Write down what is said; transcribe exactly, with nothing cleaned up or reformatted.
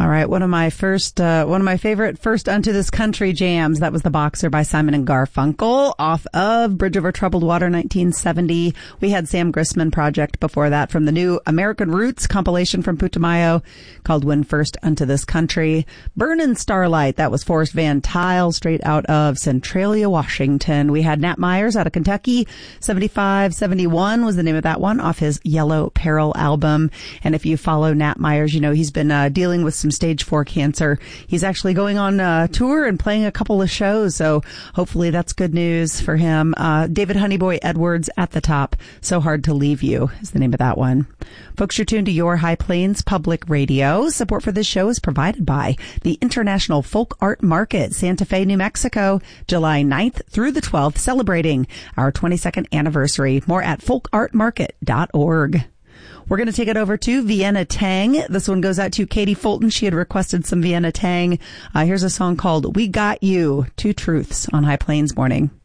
right, one of my first, uh, one of my favorite First Unto This Country jams. That was The Boxer by Simon and Garfunkel off of Bridge Over Troubled Water, nineteen seventy. We had Sam Grissman Project before that from the new American Roots compilation from Putumayo called When First Unto This Country. Burnin' Starlight, that was Forrest Van Tile straight out of Centralia, Washington. We had Nat Myers out of Kentucky. seventy-five seventy-one was the name of that one off his Yellow Peril album. And if you follow Nat Myers, you know he's been uh, dealing with some stage four cancer. He's actually going on uh, tour and playing a couple of shows, so hopefully that's good news for him. Uh, David Honeyboy Edwards at the top. So Hard to Leave You is the name of that one. Folks, you're tuned to Your High Plains Public Radio. Support for this show is provided by the International Folk Art Market, Santa Fe, New Mexico, July ninth through the twelfth, celebrating our twenty-second anniversary. More at folk art market dot org. We're going to take it over to Vienna Tang. This one goes out to Katie Fulton. She had requested some Vienna Tang. Uh, here's a song called We Got You. Two Truths on High Plains Morning.